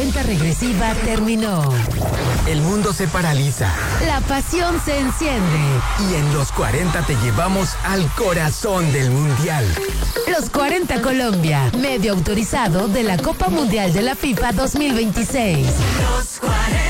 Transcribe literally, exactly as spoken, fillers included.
cuenta regresiva terminó. El mundo se paraliza. La pasión se enciende. Y en los cuarenta te llevamos al corazón del Mundial. Los cuarenta Colombia, medio autorizado de la Copa Mundial de la FIFA dos mil veintiséis. Los cuarenta.